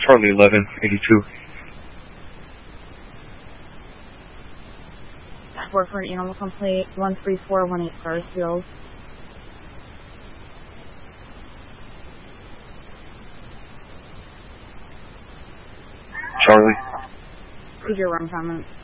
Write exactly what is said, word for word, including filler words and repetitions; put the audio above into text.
Charlie eleven eighty-two. four for an animal complaint, one three four one eight Sarsfield. Charlie. Could you run comments?